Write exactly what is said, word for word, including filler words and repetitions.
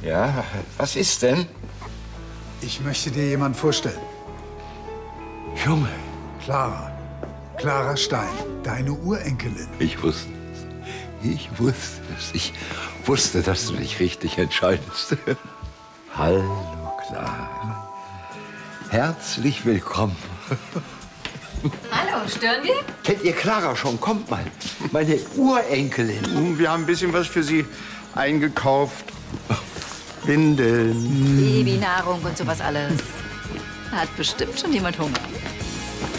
Ja, was ist denn? Ich möchte dir jemanden vorstellen. Junge. Clara. Clara Stein, deine Urenkelin. Ich wusste es. Ich wusste es. Ich wusste, dass du dich richtig entscheidest. Hallo, Clara. Herzlich willkommen. Hallo, stören wir? Kennt ihr Clara schon? Kommt mal. Meine Urenkelin. Wir haben ein bisschen was für Sie eingekauft. Windeln. Babynahrung und sowas alles. Hat bestimmt schon jemand Hunger.